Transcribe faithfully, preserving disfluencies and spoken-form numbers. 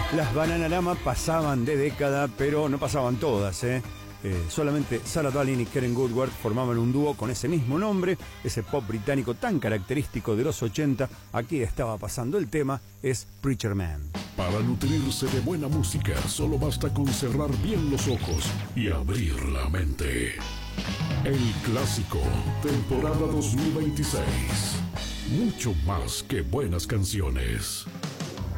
Las Bananarama pasaban de década, pero no pasaban todas, ¿eh? Eh, solamente Sarah Dallin y Karen Woodward formaban un dúo con ese mismo nombre, ese pop británico tan característico de los ochenta. Aquí estaba pasando el tema, es Preacher Man. Para nutrirse de buena música, solo basta con cerrar bien los ojos y abrir la mente. El Clásico, temporada dos mil veintiséis. Mucho más que buenas canciones.